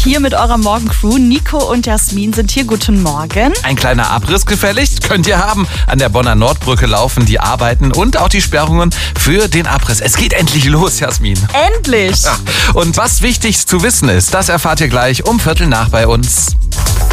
hier mit eurer Morgencrew. Nico und Jasmin sind hier. Guten Morgen. Ein kleiner Abriss gefälligst könnt ihr haben. An der Bonner Nordbrücke laufen die Arbeiten und auch die Sperrungen für den Abriss. Es geht endlich los, Jasmin. Endlich! Ja. Und was wichtig zu wissen ist, das erfahrt ihr gleich um 7:15 bei uns.